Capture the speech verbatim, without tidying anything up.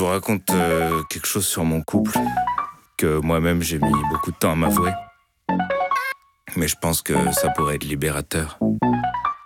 vous raconte euh, quelque chose sur mon couple que moi-même j'ai mis beaucoup de temps à m'avouer. Mais je pense que ça pourrait être libérateur.